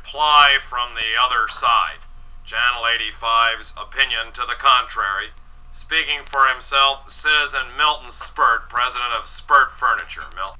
reply from the other side. Channel 85's opinion to the contrary. Speaking for himself, Citizen Milton Spurt, president of Spurt Furniture. Milton.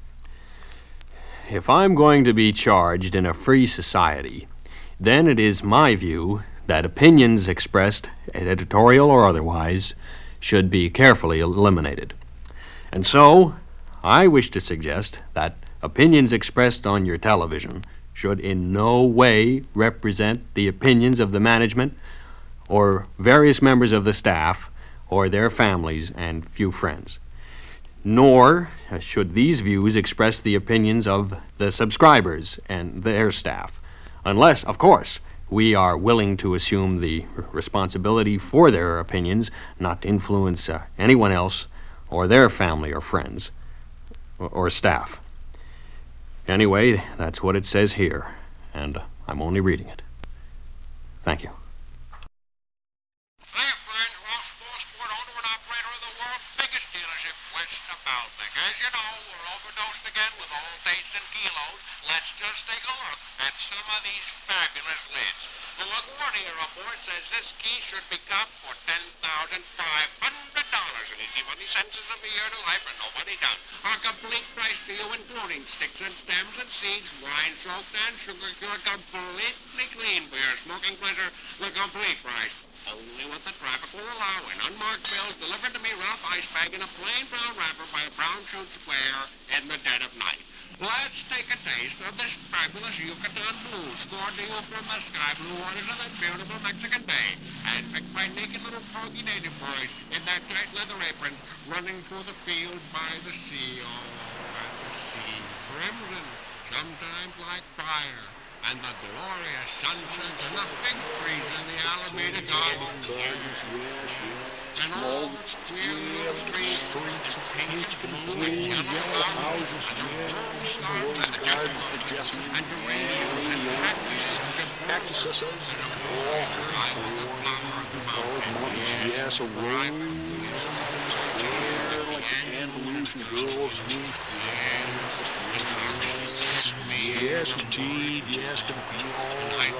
If I'm going to be charged in a free society, then it is my view that opinions expressed, editorial or otherwise, should be carefully eliminated. And so, I wish to suggest that opinions expressed on your television should in no way represent the opinions of the management or various members of the staff or their families and few friends. Nor should these views express the opinions of the subscribers and their staff, unless, of course, we are willing to assume the responsibility for their opinions, not to influence anyone else or their family or friends or staff. Anyway, that's what it says here, and I'm only reading it. Thank you. Hi, friends. Ross Sport, owner and operator of the world's biggest dealership west of Baltic. As you know, we're overdosed again with all dates and kilos. Let's just take a look at some of these fabulous lids. The LaGuardia report says this key should be copped for $10,500. An easy money sentences of a year to life, and nobody done. Our complete price to you, including sticks and stems and seeds, wine soaked and sugar cured, completely clean for your smoking pleasure. The complete price. Only what the traffic will allow in unmarked bills delivered to me rough ice bag in a plain brown wrapper by a brown chute square in the dead of night. Let's take a taste of this fabulous Yucatan Blue scored to you from the sky blue waters of that beautiful Mexican Bay, handpicked by naked little froggy native boys in their tight leather aprons running through the fields by the sea. Oh, and the sea, crimson, sometimes like fire, and the glorious sunsets and the fig trees in the Alameda Gardens. And all the queer little streets, painted blue and yellow houses, and the rose gardens and the jessamine, and geraniums and cactuses, and a flower of the mountain. Yes, a rose, like Andalusian girls. Yes, indeed, yes, can be all right.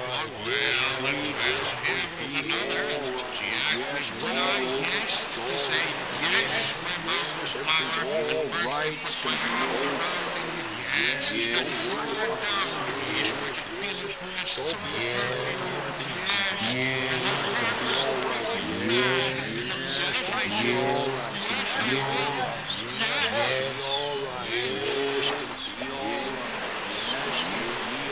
Yes.